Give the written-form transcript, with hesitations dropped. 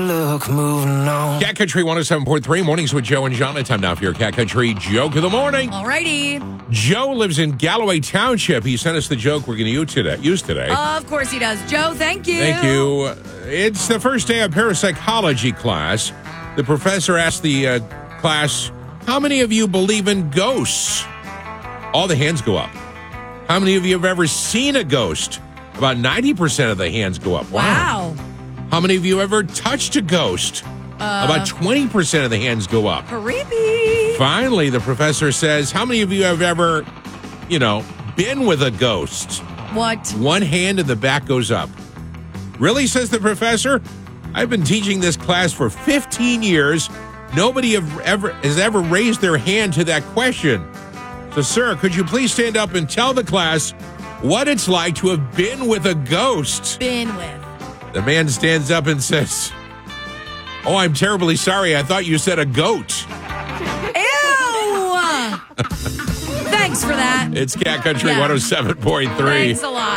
look, moving on. Cat Country 107.3, mornings with Joe and John. Time now for your Cat Country joke of the morning. Alrighty. Joe lives in Galloway Township. He sent us the joke we're going to use today. Of course he does. Joe, thank you. Thank you. It's the first day of parapsychology class. The professor asked the class, how many of you believe in ghosts? All the hands go up. How many of you have ever seen a ghost? About 90% of the hands go up. Wow. How many of you ever touched a ghost? About 20% of the hands go up. Creepy. Finally, the professor says, how many of you have ever, been with a ghost? What? One hand and the back goes up. Really, says the professor? I've been teaching this class for 15 years. Nobody has ever raised their hand to that question. So, sir, could you please stand up and tell the class what it's like to have been with a ghost? Been with. The man stands up and says, oh, I'm terribly sorry. I thought you said a goat. Ew! Thanks for that. It's Cat Country 107.3. Thanks a lot.